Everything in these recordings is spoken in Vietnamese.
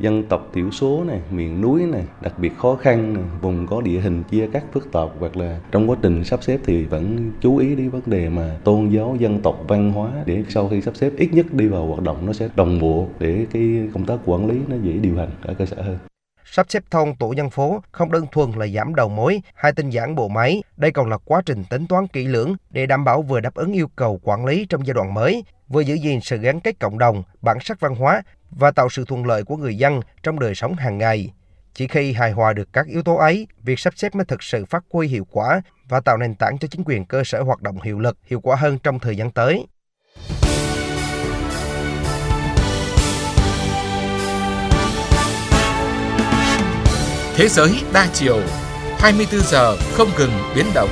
dân tộc thiểu số này, miền núi này, đặc biệt khó khăn này, vùng có địa hình chia cắt phức tạp, hoặc là trong quá trình sắp xếp thì vẫn chú ý đến vấn đề mà tôn giáo, dân tộc, văn hóa, để sau khi sắp xếp ít nhất đi vào hoạt động nó sẽ đồng bộ để cái công tác quản lý nó dễ điều hành ở cơ sở hơn. Sắp xếp thôn tổ dân phố không đơn thuần là giảm đầu mối hay tinh giản bộ máy, đây còn là quá trình tính toán kỹ lưỡng để đảm bảo vừa đáp ứng yêu cầu quản lý trong giai đoạn mới, vừa giữ gìn sự gắn kết cộng đồng, bản sắc văn hóa và tạo sự thuận lợi của người dân trong đời sống hàng ngày. Chỉ khi hài hòa được các yếu tố ấy, việc sắp xếp mới thực sự phát huy hiệu quả và tạo nền tảng cho chính quyền cơ sở hoạt động hiệu lực, hiệu quả hơn trong thời gian tới. Thế giới đa chiều, 24 giờ không ngừng biến động.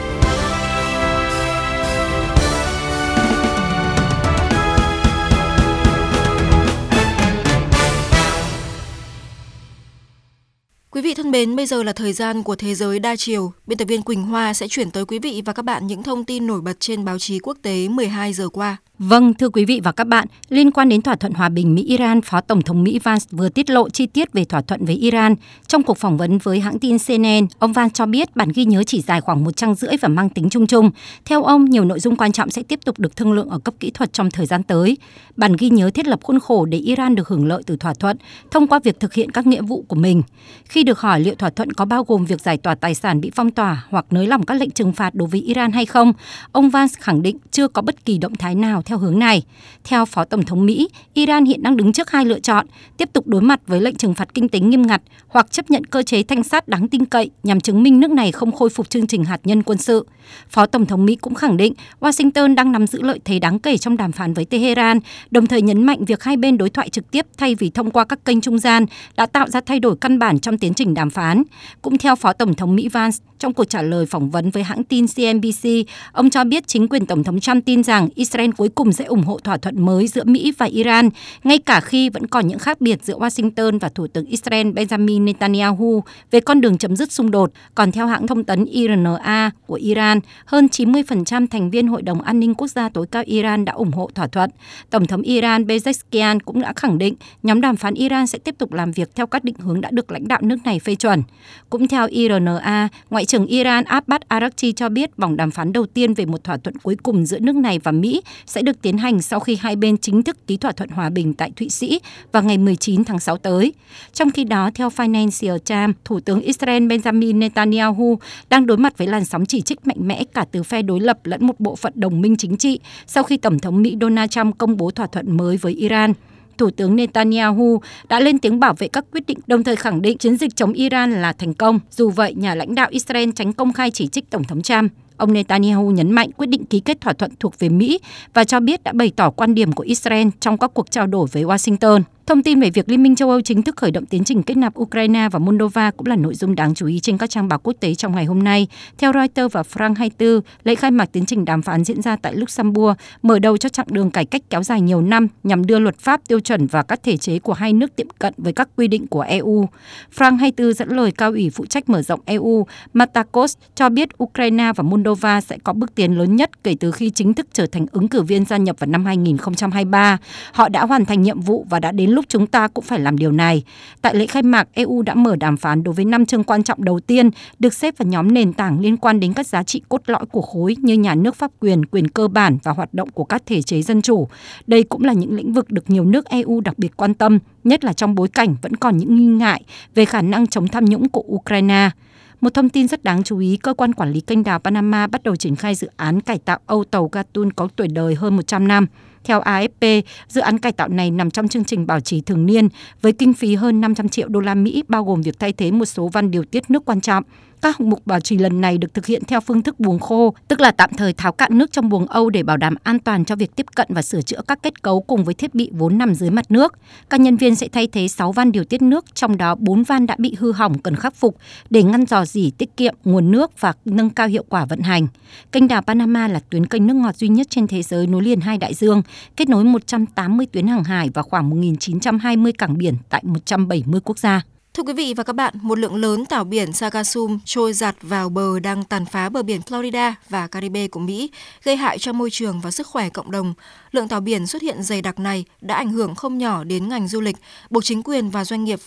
Quý vị thân mến, bây giờ là thời gian của Thế giới đa chiều. Biên tập viên Quỳnh Hoa sẽ chuyển tới quý vị và các bạn những thông tin nổi bật trên báo chí quốc tế 12 giờ qua. Vâng, thưa quý vị và các bạn, liên quan đến thỏa thuận hòa bình Mỹ-Iran, Phó Tổng thống Mỹ Vance vừa tiết lộ chi tiết về thỏa thuận với Iran. Trong cuộc phỏng vấn với hãng tin CNN, ông Vance cho biết bản ghi nhớ chỉ dài khoảng 1 trang rưỡi và mang tính chung chung. Theo ông, nhiều nội dung quan trọng sẽ tiếp tục được thương lượng ở cấp kỹ thuật trong thời gian tới. Bản ghi nhớ thiết lập khuôn khổ để Iran được hưởng lợi từ thỏa thuận thông qua việc thực hiện các nghĩa vụ của mình. Khi được hỏi liệu thỏa thuận có bao gồm việc giải tỏa tài sản bị phong tỏa hoặc nới lỏng các lệnh trừng phạt đối với Iran hay không, ông Vance khẳng định chưa có bất kỳ động thái nào theo hướng này. Theo Phó Tổng thống Mỹ, Iran hiện đang đứng trước hai lựa chọn: tiếp tục đối mặt với lệnh trừng phạt kinh tế nghiêm ngặt hoặc chấp nhận cơ chế thanh sát đáng tin cậy nhằm chứng minh nước này không khôi phục chương trình hạt nhân quân sự. Phó Tổng thống Mỹ cũng khẳng định Washington đang nắm giữ lợi thế đáng kể trong đàm phán với Tehran, đồng thời nhấn mạnh việc hai bên đối thoại trực tiếp thay vì thông qua các kênh trung gian đã tạo ra thay đổi căn bản trong tiến trình đàm phán. Cũng theo Phó Tổng thống Mỹ Vance, trong cuộc trả lời phỏng vấn với hãng tin CNBC, ông cho biết chính quyền Tổng thống Trump tin rằng Israel cuối cùng sẽ ủng hộ thỏa thuận mới giữa Mỹ và Iran, ngay cả khi vẫn còn những khác biệt giữa Washington và Thủ tướng Israel Benjamin Netanyahu về con đường chấm dứt xung đột. Còn theo hãng thông tấn IRNA của Iran, hơn 90% thành viên Hội đồng An ninh Quốc gia tối cao Iran đã ủng hộ thỏa thuận. Tổng thống Iran Pezeshkian cũng đã khẳng định nhóm đàm phán Iran sẽ tiếp tục làm việc theo các định hướng đã được lãnh đạo nước này phê chuẩn. Cũng theo IRNA, Ngoại trưởng Iran Abbas Araghchi cho biết vòng đàm phán đầu tiên về một thỏa thuận cuối cùng giữa nước này và Mỹ sẽ được tiến hành sau khi hai bên chính thức ký thỏa thuận hòa bình tại Thụy Sĩ vào ngày 19 tháng 6 tới. Trong khi đó, theo Financial Times, Thủ tướng Israel Benjamin Netanyahu đang đối mặt với làn sóng chỉ trích mạnh mẽ cả từ phe đối lập lẫn một bộ phận đồng minh chính trị sau khi Tổng thống Mỹ Donald Trump công bố thỏa thuận mới với Iran. Thủ tướng Netanyahu đã lên tiếng bảo vệ các quyết định, đồng thời khẳng định chiến dịch chống Iran là thành công. Dù vậy, nhà lãnh đạo Israel tránh công khai chỉ trích Tổng thống Trump. Ông Netanyahu nhấn mạnh quyết định ký kết thỏa thuận thuộc về Mỹ và cho biết đã bày tỏ quan điểm của Israel trong các cuộc trao đổi với Washington. Thông tin về việc Liên minh châu Âu chính thức khởi động tiến trình kết nạp Ukraine và Moldova cũng là nội dung đáng chú ý trên các trang báo quốc tế trong ngày hôm nay. Theo Reuters và France 24, lễ khai mạc tiến trình đàm phán diễn ra tại Luxembourg, mở đầu cho chặng đường cải cách kéo dài nhiều năm nhằm đưa luật pháp, tiêu chuẩn và các thể chế của hai nước tiệm cận với các quy định của EU. France 24 dẫn lời cao ủy phụ trách mở rộng EU, Matakos, cho biết Ukraine và Moldova sẽ có bước tiến lớn nhất kể từ khi chính thức trở thành ứng cử viên gia nhập vào năm 2023. Họ đã hoàn thành nhiệm vụ và đã đến lúc chúng ta cũng phải làm điều này. Tại lễ khai mạc, EU đã mở đàm phán đối với 5 chương quan trọng đầu tiên, được xếp vào nhóm nền tảng liên quan đến các giá trị cốt lõi của khối như nhà nước pháp quyền, quyền cơ bản và hoạt động của các thể chế dân chủ. Đây cũng là những lĩnh vực được nhiều nước EU đặc biệt quan tâm, nhất là trong bối cảnh vẫn còn những nghi ngại về khả năng chống tham nhũng của Ukraine. Một thông tin rất đáng chú ý, cơ quan quản lý kênh đào Panama bắt đầu triển khai dự án cải tạo âu tàu Gatun có tuổi đời hơn 100 năm. Theo AFP, dự án cải tạo này nằm trong chương trình bảo trì thường niên với kinh phí hơn 500 triệu đô la Mỹ, bao gồm việc thay thế một số van điều tiết nước quan trọng. Các hạng mục bảo trì lần này được thực hiện theo phương thức buồng khô, tức là tạm thời tháo cạn nước trong buồng âu để bảo đảm an toàn cho việc tiếp cận và sửa chữa các kết cấu cùng với thiết bị vốn nằm dưới mặt nước. Các nhân viên sẽ thay thế 6 van điều tiết nước, trong đó 4 van đã bị hư hỏng cần khắc phục để ngăn rò rỉ, tiết kiệm nguồn nước và nâng cao hiệu quả vận hành. Kênh đào Panama là tuyến kênh nước ngọt duy nhất trên thế giới nối liền hai đại dương, kết nối 180 tuyến hàng hải và khoảng 1.920 cảng biển tại 170 quốc gia. Thưa quý vị và các bạn, một lượng lớn tảo biển Sargassum trôi giạt vào bờ đang tàn phá bờ biển Florida và Caribe của Mỹ, gây hại cho môi trường và sức khỏe cộng đồng. Lượng tảo biển xuất hiện dày đặc này đã ảnh hưởng không nhỏ đến ngành du lịch, buộc chính quyền và doanh nghiệp